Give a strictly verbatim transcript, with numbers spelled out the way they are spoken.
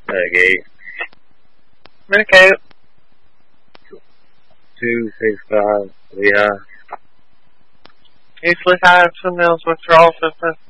Okay. Medicaid. Two, six, five, three, uh. Usually have some withdrawal symptoms.